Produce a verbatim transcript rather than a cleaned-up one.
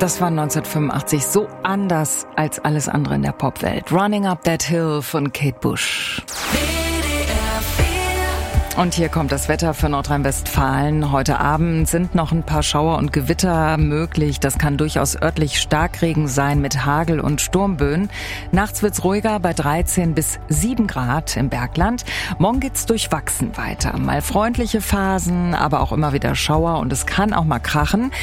Das war neunzehnhundertfünfundachtzig so anders als alles andere in der Popwelt. Running Up That Hill von Kate Bush. Und hier kommt das Wetter für Nordrhein-Westfalen. Heute Abend sind noch ein paar Schauer und Gewitter möglich. Das kann durchaus örtlich Starkregen sein mit Hagel und Sturmböen. Nachts wird's ruhiger bei dreizehn bis sieben Grad im Bergland. Morgen geht's durchwachsen weiter. Mal freundliche Phasen, aber auch immer wieder Schauer und es kann auch mal krachen.